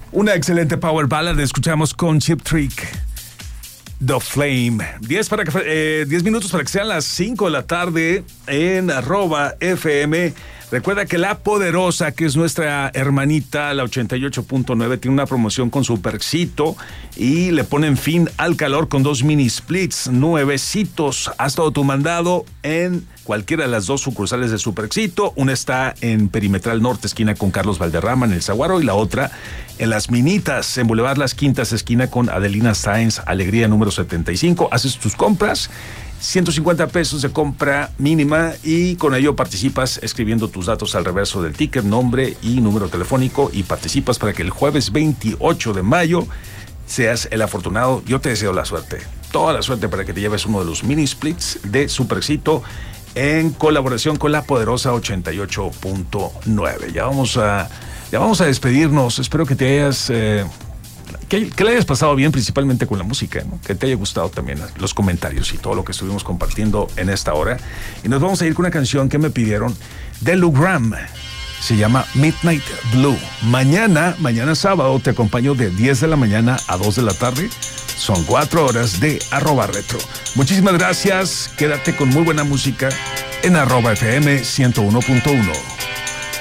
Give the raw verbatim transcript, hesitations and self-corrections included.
Una excelente power ballad escuchamos con Cheap Trick, The Flame. diez para que, eh, diez minutos para que sean las cinco de la tarde en arroba F M. Recuerda que La Poderosa, que es nuestra hermanita, la ochenta y ocho punto nueve, tiene una promoción con Supercito y le ponen fin al calor con dos mini splits nuevecitos. Haz todo tu mandado en cualquiera de las dos sucursales de Supercito. Una está en Perimetral Norte, esquina con Carlos Valderrama, en el Zaguaro, y la otra en Las Minitas, en Boulevard Las Quintas, esquina con Adelina Sáenz, Alegría número setenta y cinco. Haces tus compras, ciento cincuenta pesos de compra mínima, y con ello participas escribiendo tus datos al reverso del ticket, nombre y número telefónico, y participas para que el jueves veintiocho de mayo seas el afortunado. Yo te deseo la suerte, toda la suerte, para que te lleves uno de los mini splits de Supercito en colaboración con La Poderosa ochenta y ocho punto nueve. Ya vamos a, ya vamos a despedirnos. Espero que te hayas... Eh, Que, que le hayas pasado bien, principalmente con la música, ¿no? Que te haya gustado también los comentarios y todo lo que estuvimos compartiendo en esta hora. Y nos vamos a ir con una canción que me pidieron de Lou Gramm. Se llama Midnight Blue. Mañana, mañana sábado, te acompaño de diez de la mañana a dos de la tarde. Son cuatro horas de arroba retro. Muchísimas gracias. Quédate con muy buena música en arroba F M ciento uno punto uno.